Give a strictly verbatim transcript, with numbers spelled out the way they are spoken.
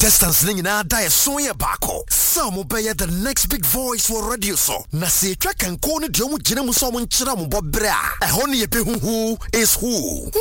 contestants ni nyina da ye so ye bako. Some obey the next big voice for radio so. Na se twa kan ko ne de omu gina mu so mo nkyira mo bobra. Ehon ye pe hu is who.